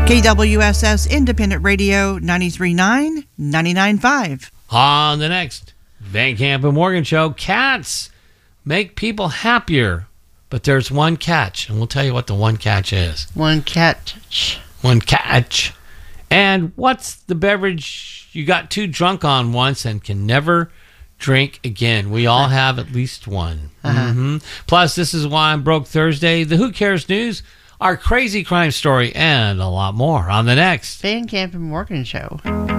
KWSS Independent Radio 93.9, 99.5. On the next Van Camp and Morgan show, cats make people happier. But there's one catch, and we'll tell you what the one catch is. One catch. One catch. And what's the beverage you got too drunk on once and can never drink again? We all have at least one. Plus, this is why I'm broke Thursday, the Who Cares News, our crazy crime story, and a lot more on the next Van Camp and Morgan show.